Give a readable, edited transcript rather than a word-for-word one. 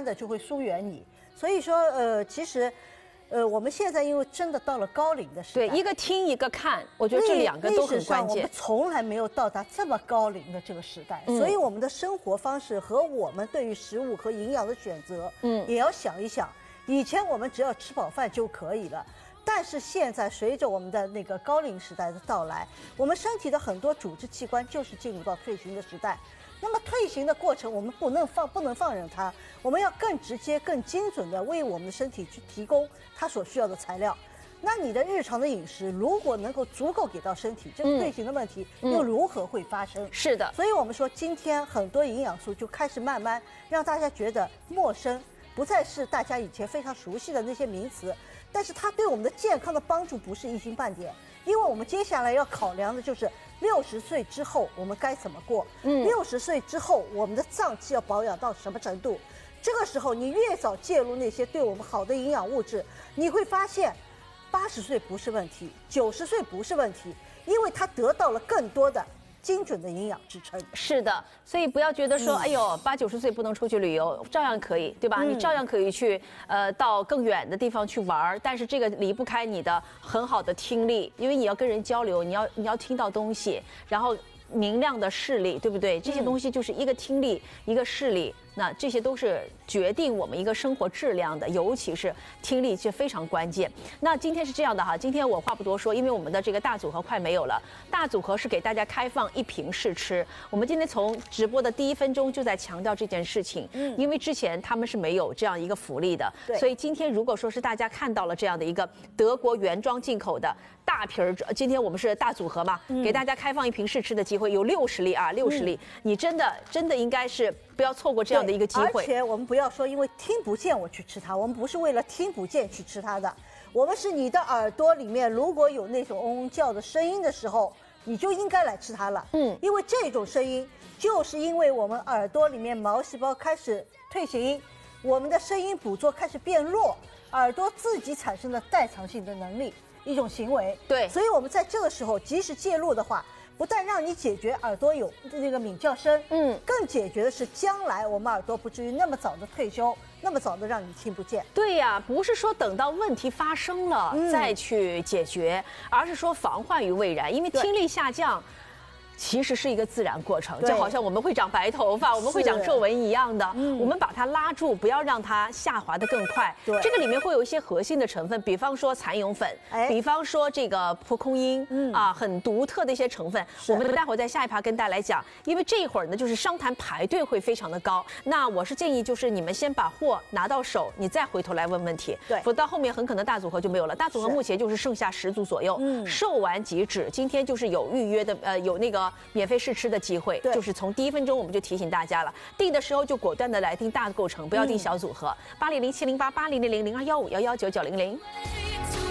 慢的就会疏远你。所以说，其实，我们现在因为真的到了高龄的时代， 对，一个听一个看，我觉得这两个都很关键。 我们从来没有到达这么高龄的这个时代，所以我们的生活方式和我们对于食物和营养的选择，也要想一想。以前我们只要吃饱饭就可以了。但是现在，随着我们的那个高龄时代的到来，我们身体的很多组织器官就是进入到退行的时代。那么退行的过程，我们不能放任它，我们要更直接、更精准的为我们的身体去提供它所需要的材料。那你的日常的饮食如果能够足够给到身体，这个退行的问题又如何会发生？ 是的， 所以我们说，今天很多营养素就开始慢慢让大家觉得陌生，不再是大家以前非常熟悉的那些名词。但是它对我们的健康的帮助不是一星半点，因为我们接下来要考量的就是60岁之后我们该怎么过，60岁之后我们的脏器要保养到什么程度。这个时候你越早介入那些对我们好的营养物质，你会发现80岁不是问题，90岁不是问题，因为它得到了更多的精准的营养支撑。 是的，所以不要觉得说，哎呦，80、90岁不能出去旅游，照样可以，对吧？你照样可以去到更远的地方去玩，但是这个离不开你的很好的听力，因为你要跟人交流，你要听到东西，然后明亮的视力，对不对？这些东西就是一个听力，一个视力。那这些都是决定我们一个生活质量的，尤其是听力是非常关键。那今天是这样的哈，今天我话不多说，因为我们的这个大组合快没有了。大组合是给大家开放1瓶试吃。我们今天从直播的第1分钟就在强调这件事情，因为之前他们是没有这样一个福利的，所以今天如果说是大家看到了这样的一个德国原装进口的大瓶儿，今天我们是大组合嘛，给大家开放1瓶试吃的机会，有60粒啊，60粒，你真的应该是不要错过这样的一个机会。 而且我们不要说因为听不见我去吃它，我们不是为了听不见去吃它的，我们是你的耳朵里面如果有那种嗡嗡叫的声音的时候，你就应该来吃它了。因为这种声音就是因为我们耳朵里面毛细胞开始退行，我们的声音捕捉开始变弱，耳朵自己产生的代偿性的能力，一种行为。 对， 所以我们在这个时候及时介入的话，不但让你解决耳朵有那个鸣叫声，更解决的是将来我们耳朵不至于那么早的退休，那么早的让你听不见。 对呀，不是说等到问题发生了再去解决，而是说防患于未然，因为听力下降。其实是一个自然过程，就好像我们会长白头发，我们会长皱纹一样的。我们把它拉住，不要让它下滑得更快。这个里面会有一些核心的成分，比方说蚕蛹粉，比方说这个蒲公英，很独特的一些成分。我们待会儿在下一趴跟大家来讲，因为这一会儿呢，就是商谈排队会非常的高。那我是建议就是你们先把货拿到手，你再回头来问问题。 对， 否则到后面很可能大组合就没有了。大组合目前就是剩下10组左右，售完即止。今天就是有预约的，有那个免费试吃的机会，就是从第1分钟我们就提醒大家了，订的时候就果断的来订大构成，不要订小组合。80070880000215119900。